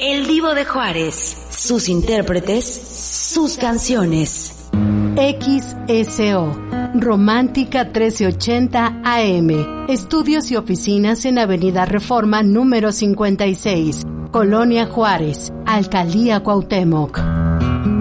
El Divo de Juárez, sus intérpretes, sus canciones. XSO, Romántica 1380 AM. Estudios y oficinas en Avenida Reforma número 56, Colonia Juárez, Alcaldía Cuauhtémoc.